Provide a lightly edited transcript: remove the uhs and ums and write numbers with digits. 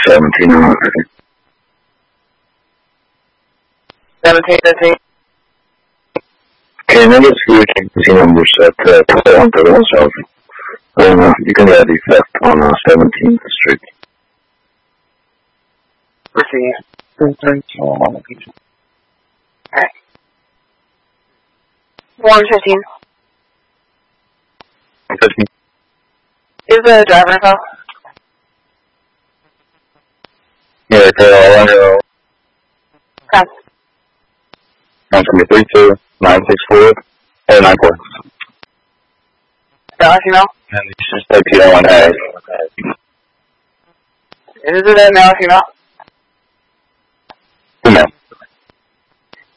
17. 1715. Okay, and then just your agency numbers at 131 South. You can add the theft on 17th Street. Proceed. Alright. 115. 115. Is the driver info? Yeah, Carol, Pass. 932 964 094. Dallas email? And it's just APL1A. Is it a Dallas email?